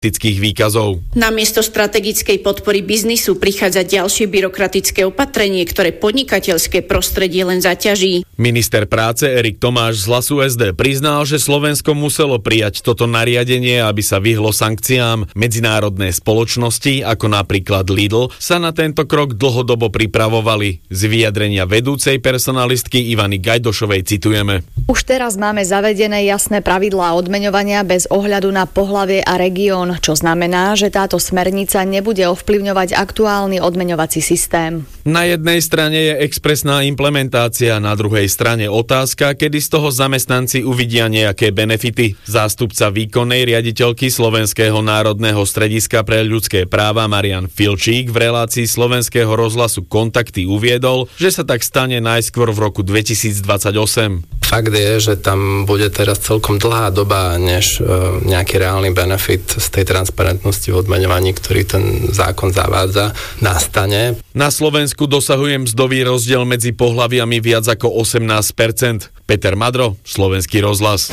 výkazov. Namiesto strategickej podpory biznisu prichádza ďalšie byrokratické opatrenie, ktoré podnikateľské prostredie len zaťaží. Minister práce Erik Tomáš z Hlasu SD priznal, že Slovensko muselo prijať toto nariadenie, aby sa vyhlo sankciám. Medzinárodné spoločnosti, ako napríklad Lidl, sa na tento krok dlhodobo pripravovali. Z vyjadrenia vedúcej personalistky Ivany Gajdošovej citujeme. Už teraz máme zavedené jasné pravidlá odmeňovania bez ohľadu na pohlavie a región, čo znamená, že táto smernica nebude ovplyvňovať aktuálny odmeňovací systém. Na jednej strane je expresná implementácia, na druhej strane otázka, kedy z toho zamestnanci uvidia nejaké benefity. Zástupca výkonnej riaditeľky Slovenského národného strediska pre ľudské práva Marian Filčík v relácii Slovenského rozhlasu Kontakty uviedol, že sa tak stane najskôr v roku 2028. Fakt je, že tam bude teraz celkom dlhá doba, než nejaký reálny benefit z tej transparentnosti v odmeňovaní, ktorý ten zákon zavádza, nastane. Na Slovensku dosahuje mzdový rozdiel medzi pohlaviami viac ako 18%. Peter Madro, Slovenský rozhlas.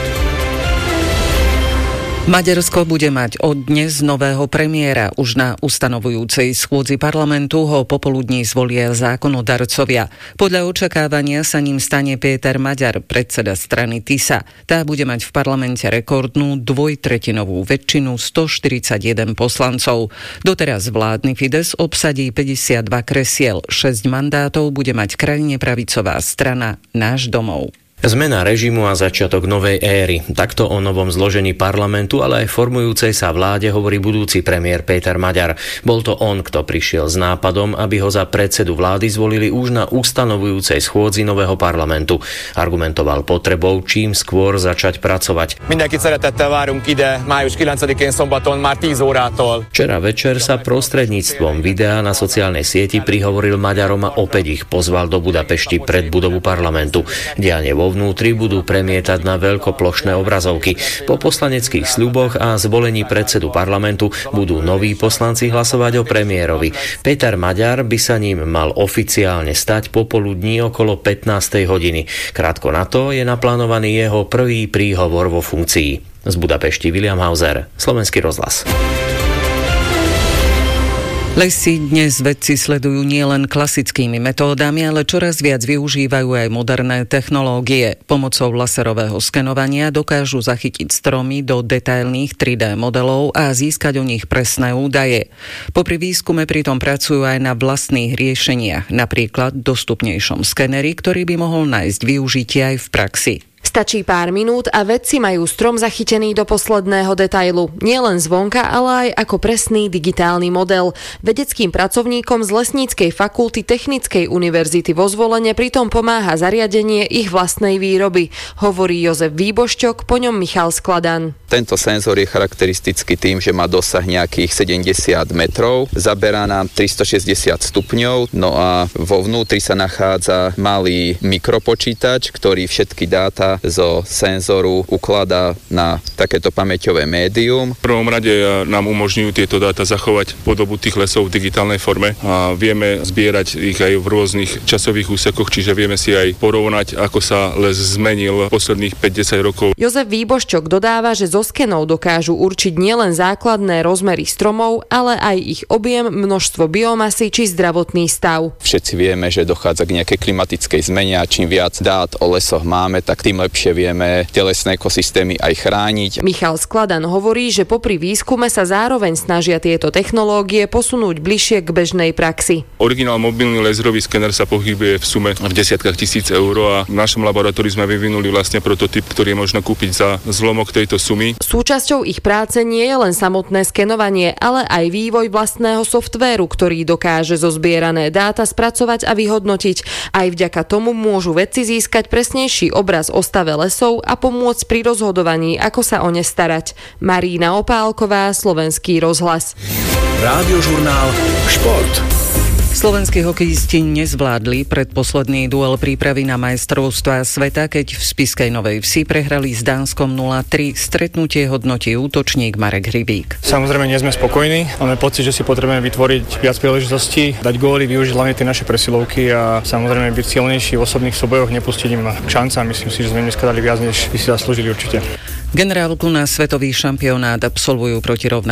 Maďarsko bude mať od dnes nového premiéra. Už na ustanovujúcej schôdzi parlamentu ho popoludní zvolia zákonodarcovia. Podľa očakávania sa ním stane Péter Maďar, predseda strany TISA. Tá bude mať v parlamente rekordnú dvojtretinovú väčšinu 141 poslancov. Doteraz vládny Fides obsadí 52 kresiel. 6 mandátov bude mať krajne pravicová strana Náš domov. Zmena režimu a začiatok novej éry. Takto o novom zložení parlamentu, ale aj formujúcej sa vláde hovorí budúci premiér Péter Maďar. Bol to on, kto prišiel s nápadom, aby ho za predsedu vlády zvolili už na ustanovujúcej schôdzi nového parlamentu. Argumentoval potrebou čím skôr začať pracovať. Mindenkit szeretettel várunk ide május 9-én szombaton már 10 órától. Včera večer sa prostredníctvom videa na sociálnej sieti prihovoril Maďarom a opäť ich pozval do Budapešti pred budovu parlamentu. Dianie vo vnútri budú premietať na veľkoplošné obrazovky. Po poslaneckých sľuboch a zvolení predsedu parlamentu budú noví poslanci hlasovať o premiérovi. Péter Maďar by sa ním mal oficiálne stať popoludní okolo 15. hodiny. Krátko na to je naplánovaný jeho prvý príhovor vo funkcii. Z Budapešti William Hauser, Slovenský rozhlas. Lesy dnes vedci sledujú nielen klasickými metódami, ale čoraz viac využívajú aj moderné technológie. Pomocou laserového skenovania dokážu zachytiť stromy do detailných 3D modelov a získať o nich presné údaje. Popri výskume pritom pracujú aj na vlastných riešeniach, napríklad dostupnejšom skeneri, ktorý by mohol nájsť využitie aj v praxi. Stačí pár minút a vedci majú strom zachytený do posledného detailu. Nielen zvonka, ale aj ako presný digitálny model. Vedeckým pracovníkom z Lesníckej fakulty Technickej univerzity vo Zvolene pritom pomáha zariadenie ich vlastnej výroby. Hovorí Jozef Výbošťok, po ňom Michal Skladan. Tento senzor je charakteristický tým, že má dosah nejakých 70 metrov, zaberá nám 360 stupňov, no a vo vnútri sa nachádza malý mikropočítač, ktorý všetky dáta zo senzoru ukladá na takéto pamäťové médium. V prvom rade nám umožňujú tieto dáta zachovať podobu tých lesov v digitálnej forme a vieme zbierať ich aj v rôznych časových úsekoch, čiže vieme si aj porovnať, ako sa les zmenil posledných 5-10 rokov. Jozef Výbošťok dodáva, že zo skenov dokážu určiť nielen základné rozmery stromov, ale aj ich objem, množstvo biomasy či zdravotný stav. Všetci vieme, že dochádza k nejakej klimatickej zmene a čím viac dát o lesoch máme, tak tým lepšie vieme tie lesné ekosystémy aj chrániť. Michal Skladan hovorí, že popri výskume sa zároveň snažia tieto technológie posunúť bližšie k bežnej praxi. Originál mobilný laserový skener sa pohybuje v sume v desiatkách tisíc eur a v našom laboratóriu sme vyvinuli vlastne prototyp, ktorý je možno kúpiť za zlomok tejto sumy. Súčasťou ich práce nie je len samotné skenovanie, ale aj vývoj vlastného softvéru, ktorý dokáže zozbierané dáta spracovať a vyhodnotiť. Aj vďaka tomu môžu vedci získať presnejší obraz o stave lesov a pomôcť pri rozhodovaní, ako sa o ne starať. Marína Opálková, Slovenský rozhlas. Rádiožurnál Šport. Slovenskí hokejisti nezvládli predposledný duel prípravy na majstrovstvá sveta, keď v Spišskej Novej Vsi prehrali s Dánskom 0-3. Stretnutie hodnotí útočník Marek Hrivík. Samozrejme nie sme spokojní, máme pocit, že si potrebujeme vytvoriť viac príležitostí, dať góly, využiť hlavne tie naše presilovky a samozrejme byť silnejší v osobných súbojoch, nepustiť im šanca. Myslím si, že sme dneska dali viac, než by si zaslúžili určite. Generálku na svetový šampionát absolvujú proti rovnakým